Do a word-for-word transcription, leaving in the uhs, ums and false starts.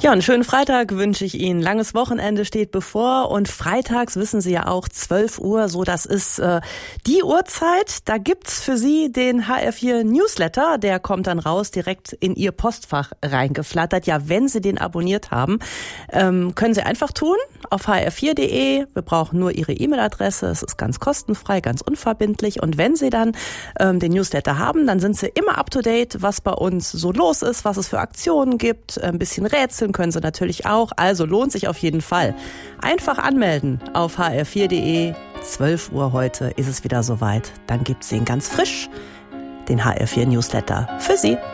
Ja, einen schönen Freitag wünsche ich Ihnen. Langes Wochenende steht bevor und freitags wissen Sie ja auch zwölf Uhr, so das ist äh, die Uhrzeit. Da gibt's für Sie den H R vier Newsletter, der kommt dann raus, direkt in Ihr Postfach reingeflattert. Ja, wenn Sie den abonniert haben, ähm, können Sie einfach tun auf h r vier punkt d e. Wir brauchen nur Ihre E-Mail-Adresse, es ist ganz kostenfrei, ganz unverbindlich und wenn Sie dann ähm, den Newsletter haben, dann sind Sie immer up to date, was bei uns so los ist, was es für Aktionen gibt, ein bisschen rätseln können Sie natürlich auch, also lohnt sich auf jeden Fall. Einfach anmelden auf h r vier punkt d e. zwölf Uhr heute ist es wieder soweit. Dann gibt's den ganz frisch, den H R vier Newsletter für Sie.